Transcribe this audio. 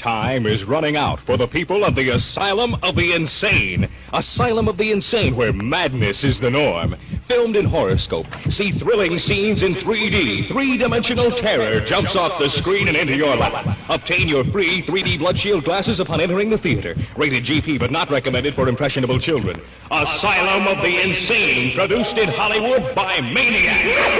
Time is running out for the people of the Asylum of the Insane. Asylum of the Insane, where madness is the norm. Filmed in Horoscope. See thrilling scenes in 3D. Three-dimensional terror jumps off the screen and into your lap. Obtain your free 3D blood shield glasses upon entering the theater. Rated GP, but not recommended for impressionable children. Asylum of the Insane, produced in Hollywood by Maniac.